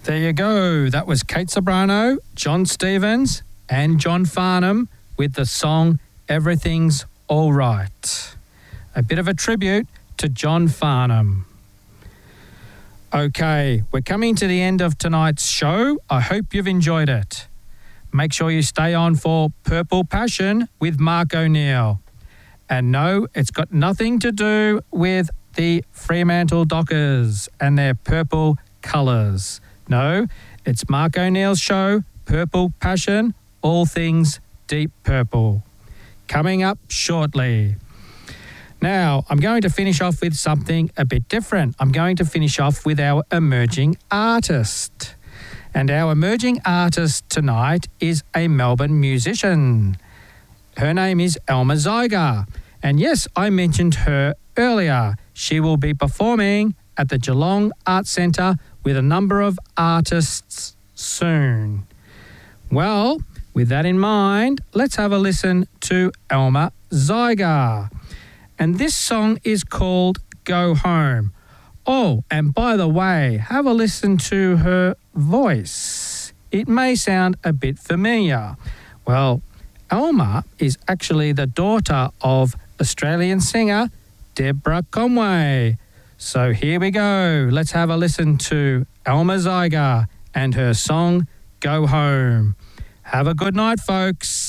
There you go. That was Kate Sobrano, John Stevens, and John Farnham with the song Everything's All Right. A bit of a tribute to John Farnham. Okay, we're coming to the end of tonight's show. I hope you've enjoyed it. Make sure you stay on for Purple Passion with Mark O'Neill. And no, it's got nothing to do with the Fremantle Dockers and their purple colours. No, it's Mark O'Neill's show, Purple Passion, all things deep purple. Coming up shortly. Now, I'm going to finish off with something a bit different. I'm going to finish off with our emerging artist. And our emerging artist tonight is a Melbourne musician. Her name is Elma Zygar. And yes, I mentioned her earlier. She will be performing at the Geelong Arts Centre with a number of artists soon. Well, with that in mind, let's have a listen to Elma Zygar. And this song is called Go Home. Oh, and by the way, have a listen to her voice. It may sound a bit familiar. Well, Elma is actually the daughter of Australian singer Deborah Conway. So here we go. Let's have a listen to Elma Zygar and her song Go Home. Have a good night, folks.